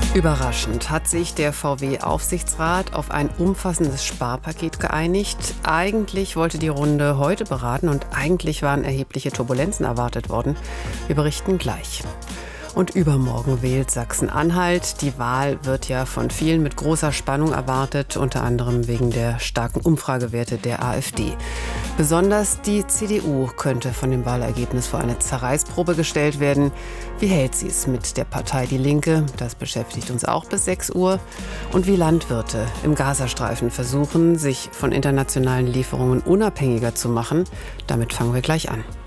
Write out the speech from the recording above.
Überraschend hat sich der VW-Aufsichtsrat auf ein umfassendes Sparpaket geeinigt. Eigentlich wollte die Runde heute beraten und eigentlich waren erhebliche Turbulenzen erwartet worden. Wir berichten gleich. Und übermorgen wählt Sachsen-Anhalt. Die Wahl wird ja von vielen mit großer Spannung erwartet, unter anderem wegen der starken Umfragewerte der AfD. Besonders die CDU könnte von dem Wahlergebnis vor eine Zerreißprobe gestellt werden. Wie hält sie es mit der Partei Die Linke? Das beschäftigt uns auch bis 6 Uhr. Und wie Landwirte im Gazastreifen versuchen, sich von internationalen Lieferungen unabhängiger zu machen. Damit fangen wir gleich an.